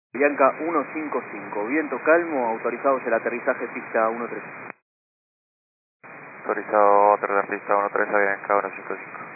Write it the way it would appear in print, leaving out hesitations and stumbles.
Bianca 155, viento calmo, autorizados el aterrizaje pista 13. Autorizado aterrizar pista 13 a Bianca 155.